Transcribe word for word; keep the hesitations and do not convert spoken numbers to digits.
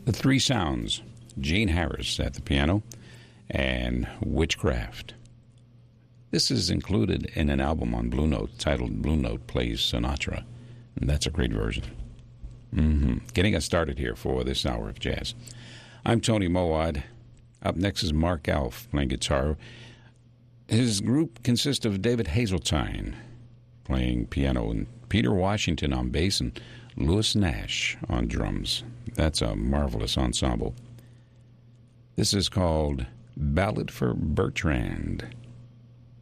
The Three Sounds, Gene Harris at the piano, and Witchcraft. This is included in an album on Blue Note titled Blue Note Plays Sinatra, and that's a great version. Mm-hmm. Getting us started here for this hour of jazz. I'm Tony Mowat. Up next is Mark Alf playing guitar. His group consists of David Hazeltine playing piano and Peter Washington on bass and Louis Nash on drums. That's a marvelous ensemble. This is called Ballad for Bertrand.